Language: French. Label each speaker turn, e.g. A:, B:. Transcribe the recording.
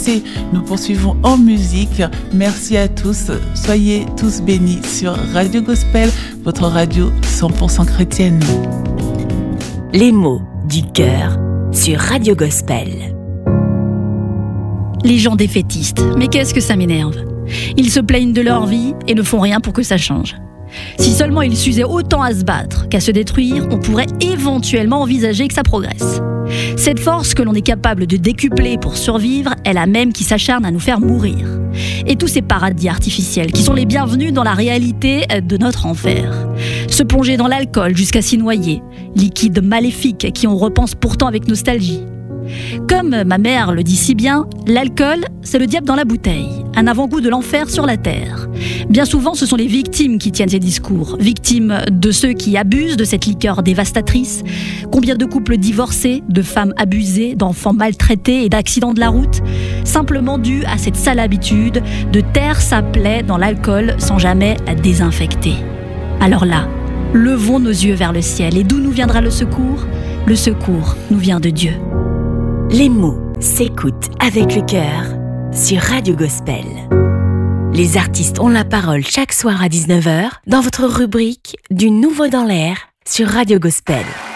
A: laisser. Nous poursuivons en musique. Merci à tous. Soyez tous bénis sur Radio Gospel, votre radio 100% chrétienne.
B: Les mots du cœur sur Radio Gospel.
C: Les gens défaitistes, mais qu'est-ce que ça m'énerve. Ils se plaignent de leur vie et ne font rien pour que ça change. Si seulement ils s'usaient autant à se battre qu'à se détruire, on pourrait éventuellement envisager que ça progresse. Cette force que l'on est capable de décupler pour survivre est la même qui s'acharne à nous faire mourir. Et tous ces paradis artificiels qui sont les bienvenus dans la réalité de notre enfer. Se plonger dans l'alcool jusqu'à s'y noyer, liquide maléfique qui on repense pourtant avec nostalgie. Comme ma mère le dit si bien, l'alcool, c'est le diable dans la bouteille, un avant-goût de l'enfer sur la terre. Bien souvent, ce sont les victimes qui tiennent ces discours, victimes de ceux qui abusent de cette liqueur dévastatrice. Combien de couples divorcés, de femmes abusées, d'enfants maltraités et d'accidents de la route, simplement dus à cette sale habitude de taire sa plaie dans l'alcool sans jamais la désinfecter. Alors là, levons nos yeux vers le ciel. Et d'où nous viendra le secours ? Le secours nous vient de Dieu.
B: Les mots s'écoutent avec le cœur sur Radio Gospel. Les artistes ont la parole chaque soir à 19h dans votre rubrique du Nouveau dans l'air sur Radio Gospel.